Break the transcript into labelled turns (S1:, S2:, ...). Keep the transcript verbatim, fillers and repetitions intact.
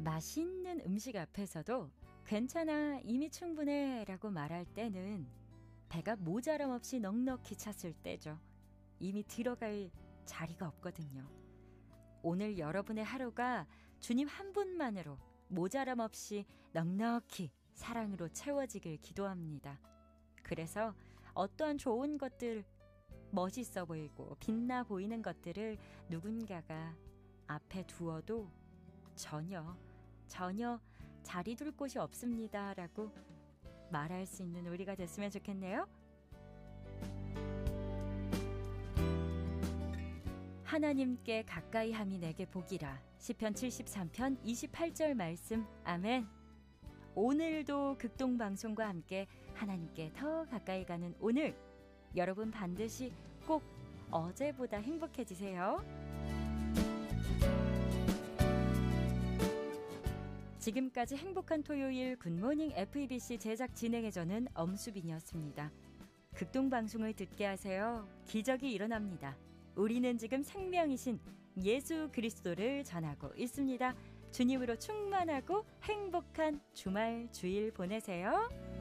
S1: 맛있는 음식 앞에서도 괜찮아, 이미 충분해 라고 말할 때는 배가 모자람 없이 넉넉히 찼을 때죠. 이미 들어갈 자리가 없거든요. 오늘 여러분의 하루가 주님 한 분만으로 모자람 없이 넉넉히 사랑으로 채워지길 기도합니다. 그래서 어떠한 좋은 것들, 멋있어 보이고 빛나 보이는 것들을 누군가가 앞에 두어도 전혀 전혀 자리 둘 곳이 없습니다 라고 말할 수 있는 우리가 됐으면 좋겠네요. 하나님께 가까이 함이 내게 복이라. 시편 칠십삼 편 이십팔 절 말씀. 아멘. 오늘도 극동방송과 함께 하나님께 더 가까이 가는 오늘, 여러분 반드시 꼭 어제보다 행복해지세요. 지금까지 행복한 토요일 굿모닝 에프이비씨 제작 진행의 저는 엄수빈이었습니다. 극동방송을 듣게 하세요. 기적이 일어납니다. 우리는 지금 생명이신 예수 그리스도를 전하고 있습니다. 주님으로 충만하고 행복한 주말 주일 보내세요.